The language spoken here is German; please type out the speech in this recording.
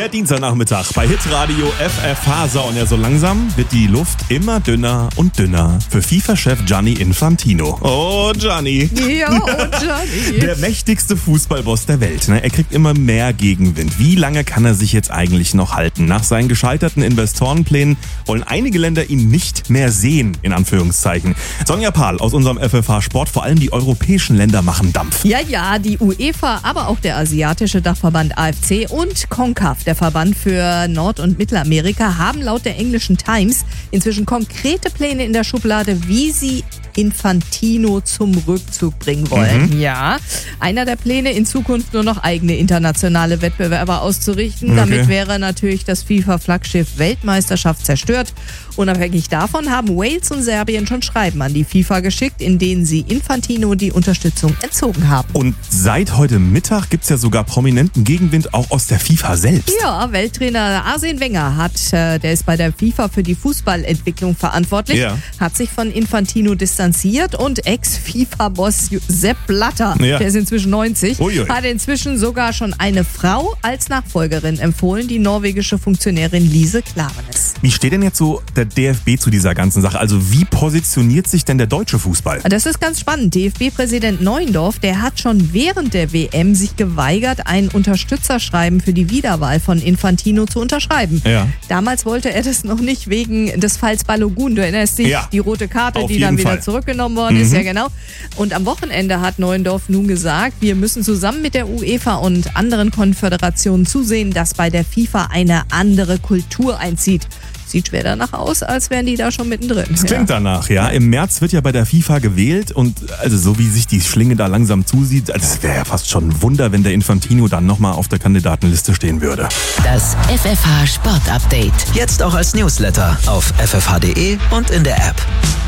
Der Dienstagnachmittag bei Hitradio FFH. Und ja, so langsam wird die Luft immer dünner und dünner für FIFA-Chef Gianni Infantino. Oh, Gianni. Ja, oh, Gianni. Der mächtigste Fußballboss der Welt. Er kriegt immer mehr Gegenwind. Wie lange kann er sich jetzt eigentlich noch halten? Nach seinen gescheiterten Investorenplänen wollen einige Länder ihn nicht mehr sehen, in Anführungszeichen. Sonja Pahl aus unserem FFH Sport. Vor allem die europäischen Länder machen Dampf. Ja, die UEFA, aber auch der asiatische Dachverband AFC und CONCACAF, der Verband für Nord- und Mittelamerika, haben laut der englischen Times inzwischen konkrete Pläne in der Schublade, wie sie Infantino zum Rückzug bringen wollen. Ja, einer der Pläne, in Zukunft nur noch eigene internationale Wettbewerbe auszurichten. Okay. Damit wäre natürlich das FIFA-Flaggschiff Weltmeisterschaft zerstört. Unabhängig davon haben Wales und Serbien schon Schreiben an die FIFA geschickt, in denen sie Infantino die Unterstützung entzogen haben. Und seit heute Mittag gibt's ja sogar prominenten Gegenwind auch aus der FIFA selbst. Ja, Welttrainer Arsene Wenger der ist bei der FIFA für die Fußballentwicklung verantwortlich, hat sich von Infantino distanziert und Ex-FIFA-Boss Sepp Blatter, der ist inzwischen 90, hat inzwischen sogar schon eine Frau als Nachfolgerin empfohlen, die norwegische Funktionärin Lise Klaveness. Wie steht denn jetzt so der DFB zu dieser ganzen Sache? Also wie positioniert sich denn der deutsche Fußball? Das ist ganz spannend. DFB-Präsident Neuendorf, der hat schon während der WM sich geweigert, ein Unterstützerschreiben für die Wiederwahl von Infantino zu unterschreiben. Ja. Damals wollte er das noch nicht wegen des Falls Balogun. Du erinnerst dich, die rote Karte, die dann wieder zurückgenommen worden ist. Ja, genau. Und am Wochenende hat Neuendorf nun gesagt, wir müssen zusammen mit der UEFA und anderen Konföderationen zusehen, dass bei der FIFA eine andere Kultur einzieht. Sieht schwer danach aus, als wären die da schon mittendrin. Das klingt danach, ja. Im März wird ja bei der FIFA gewählt und also so wie sich die Schlinge da langsam zusieht, das wäre ja fast schon ein Wunder, wenn der Infantino dann nochmal auf der Kandidatenliste stehen würde. Das FFH Sport Update. Jetzt auch als Newsletter auf ffh.de und in der App.